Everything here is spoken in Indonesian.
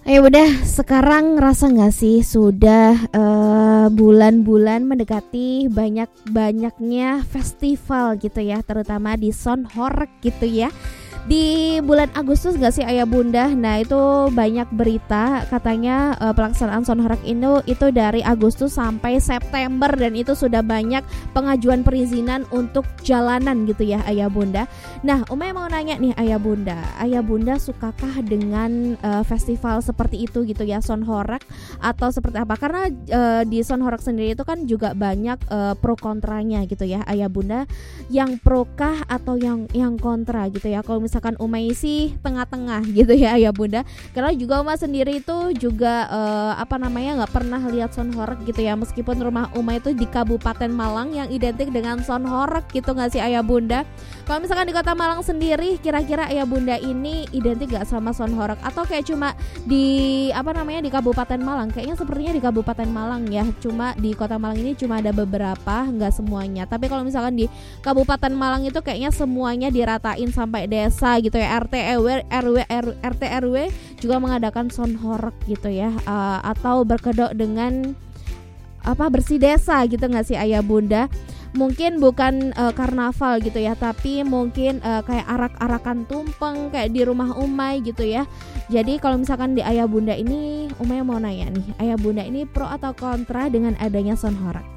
Ayo udah, sekarang ngerasa nggak sih sudah bulan-bulan mendekati banyak-banyaknya festival gitu ya, terutama di Sonhorek gitu ya. Di bulan Agustus gak sih ayah bunda? Nah itu banyak berita katanya pelaksanaan Sonhorek itu dari Agustus sampai September, dan itu sudah banyak pengajuan perizinan untuk jalanan gitu ya ayah bunda. Nah Umay mau nanya nih ayah bunda sukakah dengan festival seperti itu gitu ya, Sonhorek, atau seperti apa? Karena di Sonhorek sendiri itu kan juga banyak pro kontranya gitu ya ayah bunda. Yang pro kah atau yang kontra gitu ya? Kalau misalkan Umay sih tengah-tengah gitu ya ayah bunda, karena juga Umay sendiri itu juga nggak pernah lihat Sonhorek gitu ya, meskipun rumah Umay itu di Kabupaten Malang yang identik dengan Sonhorek gitu nggak sih ayah bunda? Kalau misalkan di Kota Malang sendiri, kira-kira ayah bunda ini identik gak sama Sonhorek, atau kayak cuma di di Kabupaten Malang? Kayaknya sepertinya di Kabupaten Malang ya, cuma di Kota Malang ini cuma ada beberapa, nggak semuanya. Tapi kalau misalkan di Kabupaten Malang itu kayaknya semuanya diratain sampai desa gitu ya, RT RW juga mengadakan Sonhorek gitu ya, atau berkedok dengan bersih desa gitu nggak sih ayah bunda? Mungkin bukan karnaval gitu ya, tapi mungkin kayak arak-arakan tumpeng kayak di rumah Umay gitu ya. Jadi kalau misalkan di ayah bunda ini, Umay mau nanya nih, ayah bunda ini pro atau kontra dengan adanya Sonhorek?